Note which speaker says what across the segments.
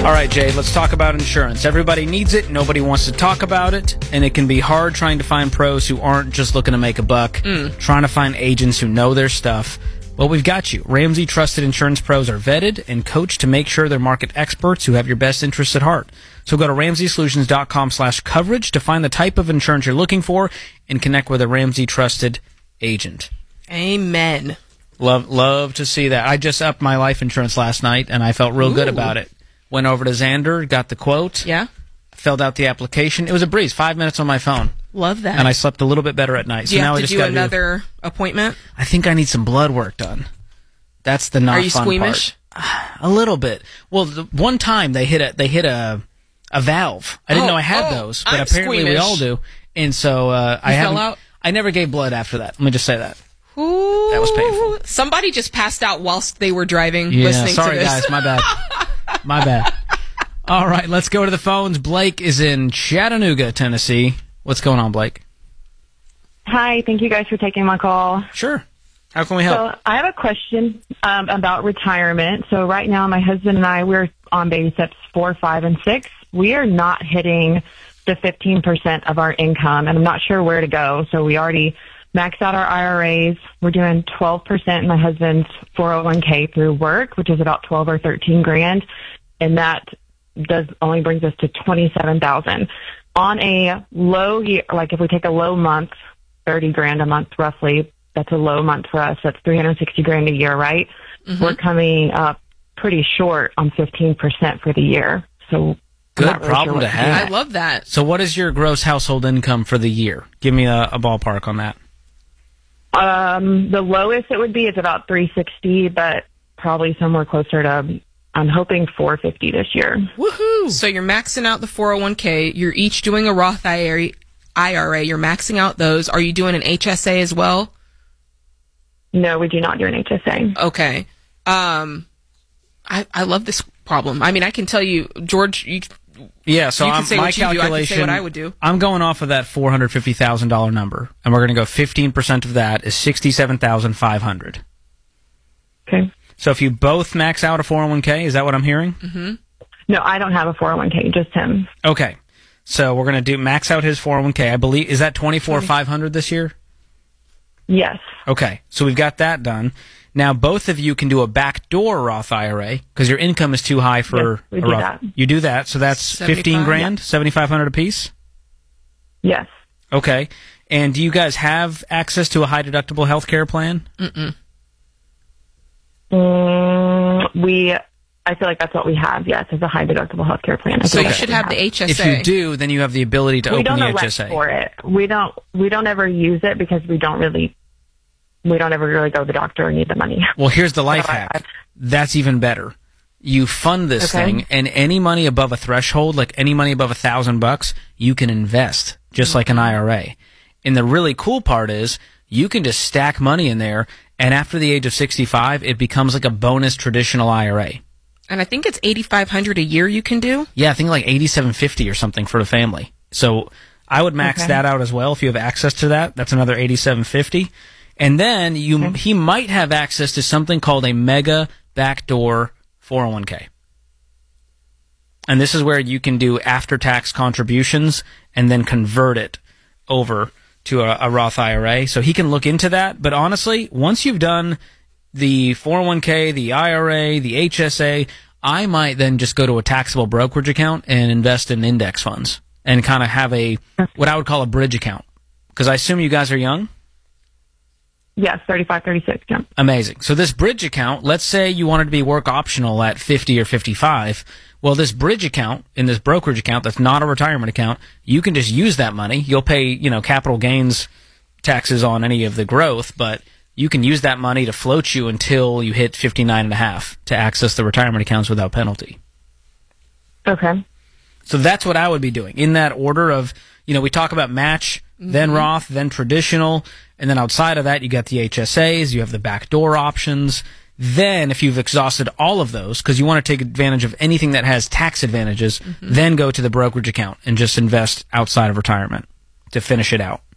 Speaker 1: All right, Jade, let's talk about insurance. Everybody needs it. Nobody wants to talk about it. And it can be hard trying to find pros who aren't just looking to make a buck, trying to find agents who know their stuff. Well, we've got you. Ramsey Trusted Insurance Pros are vetted and coached to make sure they're market experts who have your best interests at heart. So go to RamseySolutions.com/coverage to find the type of insurance you're looking for and connect with a Ramsey Trusted agent.
Speaker 2: Amen.
Speaker 1: Love to see that. I just upped my life insurance last night, and I felt real good about it. Went over to Xander, got the quote.
Speaker 2: Yeah.
Speaker 1: Filled out the application. It was a breeze. 5 minutes on my phone.
Speaker 2: Love that.
Speaker 1: And I slept a little bit better at night.
Speaker 2: Do you have to do another appointment?
Speaker 1: I think I need some blood work done. That's the not fun part.
Speaker 2: Are you squeamish?
Speaker 1: A little bit. Well, one time they hit a valve. I didn't know I had those, but apparently we all do. And so I never gave blood after that. Let me just say that.
Speaker 2: Ooh,
Speaker 1: that was painful.
Speaker 2: Somebody just passed out whilst they were driving listening to this.
Speaker 1: Sorry, guys. My bad. My bad. All right, let's go to the phones. Blake is in Chattanooga, Tennessee. What's going on, Blake?
Speaker 3: Hi, thank you guys for taking my call.
Speaker 1: Sure. How can we help?
Speaker 3: So I have a question about retirement. So right now, my husband and I, we're on baby steps 4, 5, and 6. We are not hitting the 15% of our income, and I'm not sure where to go. So we already maxed out our IRAs. We're doing 12% in my husband's 401k through work, which is about 12 or 13 grand, and that only brings us to 27,000. On a low year, like if we take a low month, 30 grand a month roughly, that's a low month for us. That's 360 grand a year, right? Mm-hmm. We're coming up pretty short on 15% for the year. So
Speaker 1: good problem to have.
Speaker 2: I love that.
Speaker 1: So what is your gross household income for the year? Give me a ballpark on that.
Speaker 3: The lowest it would be is about 360, but probably somewhere closer to, I'm hoping 450 this year.
Speaker 2: Woohoo! So you're maxing out the 401k. You're each doing a Roth IRA. You're maxing out those. Are you doing an HSA as well?
Speaker 3: No, we do not do an HSA.
Speaker 2: Okay. I love this problem. I mean, I can tell you, George,
Speaker 1: so
Speaker 2: you can say
Speaker 1: my
Speaker 2: what you do. I can say what I would do.
Speaker 1: I'm going off of that $450,000 number, and we're going to go 15% of that is $67,500.
Speaker 3: Okay.
Speaker 1: So if you both max out a 401k, is that what I'm hearing?
Speaker 2: Mm-hmm.
Speaker 3: No, I don't have a 401k, just him.
Speaker 1: Okay. So we're going to max out his 401k. I believe, is that $24,500 this year?
Speaker 3: Yes.
Speaker 1: Okay. So we've got that done. Now, both of you can do a backdoor Roth IRA because your income is too high for
Speaker 3: we
Speaker 1: a
Speaker 3: do
Speaker 1: Roth.
Speaker 3: that.
Speaker 1: You do that. So that's 15 grand, 7,500 apiece?
Speaker 3: Yes.
Speaker 1: Okay. And do you guys have access to a high deductible health care plan?
Speaker 2: Mm-mm.
Speaker 3: I feel like that's what we have, yes, is a high deductible health care plan.
Speaker 2: So you should have the HSA.
Speaker 1: If you do, then you have the ability to open the HSA.
Speaker 3: We don't elect for it. We don't ever use it because we don't ever really go to the doctor or need the money.
Speaker 1: Well, here's the life hack. That's even better. You fund this thing, and any money above a threshold, like any money above $1,000, you can invest, just like an IRA. And the really cool part is you can just stack money in there, and after the age of 65, it becomes like a bonus traditional IRA.
Speaker 2: And I think it's $8,500 a year you can do.
Speaker 1: Yeah, I think like $8,750 or something for the family. So I would max that out as well if you have access to that. That's another $8,750. And then he might have access to something called a mega backdoor 401k. And this is where you can do after-tax contributions and then convert it over to a Roth IRA. So he can look into that. But honestly, once you've done the 401k, the IRA, the HSA, I might then just go to a taxable brokerage account and invest in index funds and kind of have what I would call a bridge account. Because I assume you guys are young?
Speaker 3: Yes, 35, 36, yeah.
Speaker 1: Amazing. So this bridge account, let's say you wanted to be work optional at 50 or 55. Well, this bridge account, in this brokerage account that's not a retirement account, you can just use that money. You'll pay, capital gains taxes on any of the growth, but you can use that money to float you until you hit 59.5 to access the retirement accounts without penalty.
Speaker 3: Okay.
Speaker 1: So that's what I would be doing in that order of, we talk about match, then Roth, then traditional, and then outside of that, you got the HSAs, you have the backdoor options. Then, if you've exhausted all of those, because you want to take advantage of anything that has tax advantages, then go to the brokerage account and just invest outside of retirement to finish it out.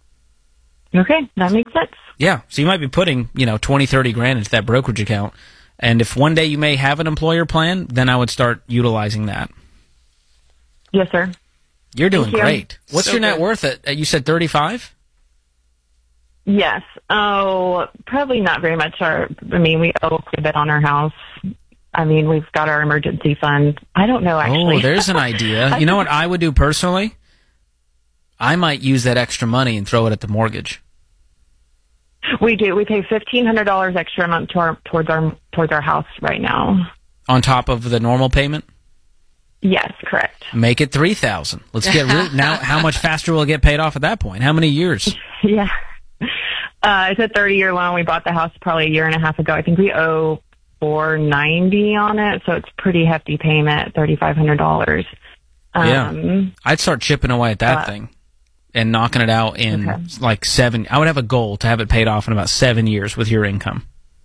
Speaker 3: Okay, that makes sense.
Speaker 1: Yeah, so you might be putting, 20, 30 grand into that brokerage account, And if one day you may have an employer plan, then I would start utilizing that.
Speaker 3: Yes, sir.
Speaker 1: You're doing
Speaker 3: Thank you.
Speaker 1: great. What's
Speaker 2: So
Speaker 1: your net
Speaker 2: good.
Speaker 1: worth at you said 35?
Speaker 3: Yes. Oh, probably not very much. We owe quite a bit on our house. I mean, we've got our emergency fund. I don't know, actually.
Speaker 1: Oh, there's an idea. You know what I would do personally? I might use that extra money and throw it at the mortgage.
Speaker 3: We do. We pay $1,500 extra a month towards our house right now.
Speaker 1: On top of the normal payment?
Speaker 3: Yes, correct.
Speaker 1: Make it $3,000. Let's get now. How much faster will it get paid off at that point? How many years?
Speaker 3: Yeah. It's a 30-year loan. We bought the house probably a year and a half ago. I think we owe $490 on it, so it's pretty hefty payment, $3,500.
Speaker 1: Yeah, I'd start chipping away at that thing and knocking it out in like 7. I would have a goal to have it paid off in about 7 years with your income.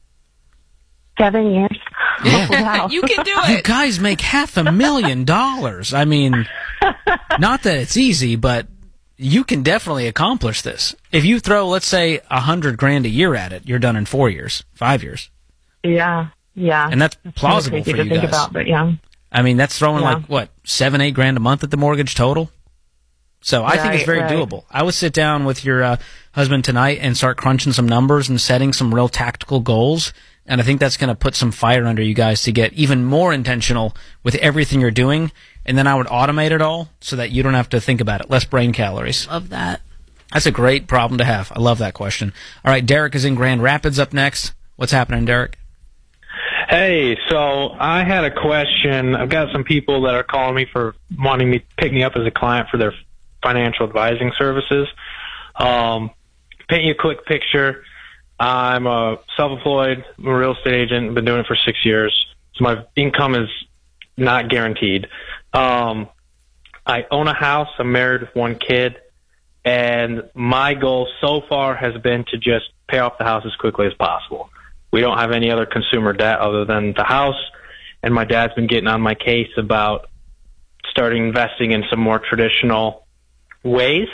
Speaker 3: 7 years.
Speaker 1: Yeah.
Speaker 3: Wow.
Speaker 2: You can do
Speaker 1: You
Speaker 2: it.
Speaker 1: guys make $500,000. I mean, not that it's easy, but you can definitely accomplish this. If you throw, let's say, $100,000 a year at it, you're done in 4 years, 5 years.
Speaker 3: Yeah.
Speaker 1: And that's plausible
Speaker 3: crazy
Speaker 1: for
Speaker 3: to
Speaker 1: you
Speaker 3: think
Speaker 1: guys.
Speaker 3: about, but yeah.
Speaker 1: I mean, that's throwing
Speaker 3: Yeah.
Speaker 1: like, what, $7-8 a month at the mortgage total? So I think it's very doable. I would sit down with your husband tonight and start crunching some numbers and setting some real tactical goals. And I think that's going to put some fire under you guys to get even more intentional with everything you're doing. And then I would automate it all so that you don't have to think about it. Less brain calories.
Speaker 2: Love that.
Speaker 1: That's a great problem to have. I love that question. All right, Derek is in Grand Rapids up next. What's happening, Derek?
Speaker 4: Hey, so I had a question. I've got some people that are calling me for wanting me to pick me up as a client for their financial advising services. Paint you a quick picture. I'm a self-employed, I'm a real estate agent. I've been doing it for 6 years. So my income is not guaranteed. I own a house. I'm married with 1 kid. And my goal so far has been to just pay off the house as quickly as possible. We don't have any other consumer debt other than the house. And my dad's been getting on my case about starting investing in some more traditional ways.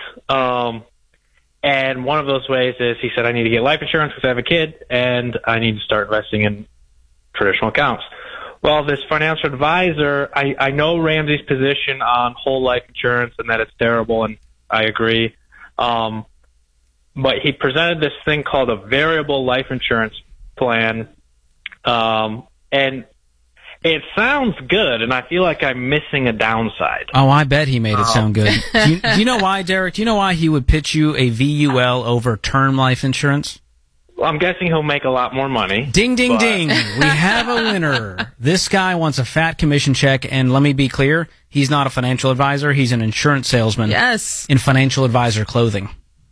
Speaker 4: And one of those ways is he said, I need to get life insurance because I have a kid, and I need to start investing in traditional accounts. Well, this financial advisor, I know Ramsey's position on whole life insurance and that it's terrible, and I agree. But he presented this thing called a variable life insurance plan, and it sounds good, and I feel like I'm missing a downside.
Speaker 1: Oh, I bet he made it sound good. Do you know why, Derek? Do you know why he would pitch you a VUL over term life insurance?
Speaker 4: Well, I'm guessing he'll make a lot more money.
Speaker 1: Ding, ding, ding. We have a winner. This guy wants a fat commission check, and let me be clear, he's not a financial advisor. He's an insurance salesman
Speaker 2: Yes.
Speaker 1: in financial advisor clothing.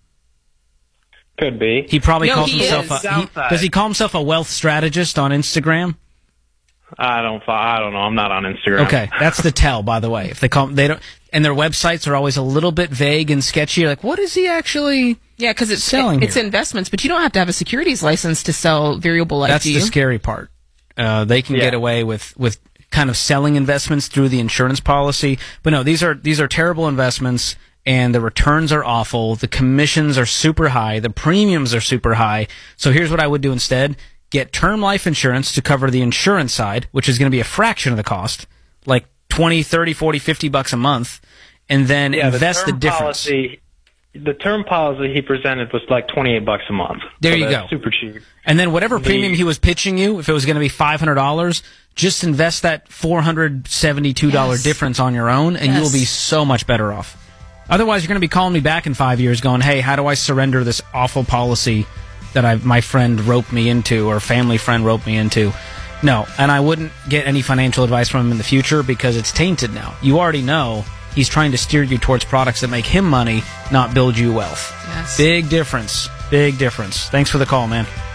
Speaker 4: Could be.
Speaker 1: He probably
Speaker 2: No,
Speaker 1: calls
Speaker 2: he
Speaker 1: himself
Speaker 2: is.
Speaker 1: does he call himself a wealth strategist on Instagram?
Speaker 4: I don't know. I'm not on Instagram.
Speaker 1: Okay, that's the tell, by the way. If they don't, and their websites are always a little bit vague and sketchy. You're like, what is he actually?
Speaker 2: Yeah, because it's
Speaker 1: selling
Speaker 2: it's
Speaker 1: here?
Speaker 2: Investments, but you don't have to have a securities license to sell variable life.
Speaker 1: That's
Speaker 2: do
Speaker 1: the
Speaker 2: you?
Speaker 1: scary part. They can get away with kind of selling investments through the insurance policy, but no, these are terrible investments, and the returns are awful. The commissions are super high. The premiums are super high. So here's what I would do instead. Get term life insurance to cover the insurance side, which is going to be a fraction of the cost, like 20, 30, 40, 50 bucks a month, and then invest the difference.
Speaker 4: The term policy he presented was like $28 a month.
Speaker 1: There
Speaker 4: so
Speaker 1: you
Speaker 4: that's
Speaker 1: go.
Speaker 4: Super cheap.
Speaker 1: And then whatever premium he was pitching you, if it was going to be $500, just invest that $472 difference on your own, and you will be so much better off. Otherwise, you're going to be calling me back in 5 years going, hey, how do I surrender this awful policy that my friend roped me into, or family friend roped me into? No, and I wouldn't get any financial advice from him in the future because it's tainted now. You already know he's trying to steer you towards products that make him money, not build you wealth.
Speaker 2: Yes.
Speaker 1: Big difference. Big difference. Thanks for the call, man.